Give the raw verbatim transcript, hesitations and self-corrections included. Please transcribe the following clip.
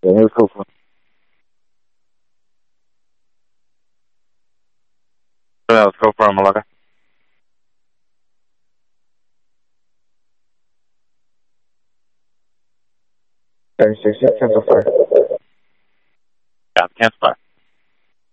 Okay, let's go for it. Yeah, let's go for it, Malaka. thirty-six, yeah, cancel fire. Yeah, cancel fire.